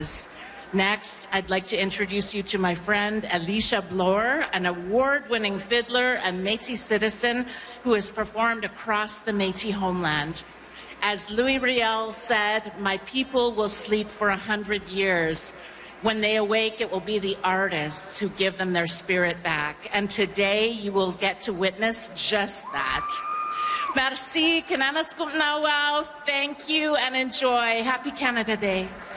Next, I'd like to introduce you to my friend Alicia Bloor, an award-winning fiddler and Métis citizen who has performed across the Métis homeland. As Louis Riel said, "My people will sleep for 100 years. When they awake, it will be the artists who give them their spirit back." And today, you will get to witness just that. Merci, Kananas Kumnawao. Thank you and enjoy. Happy Canada Day.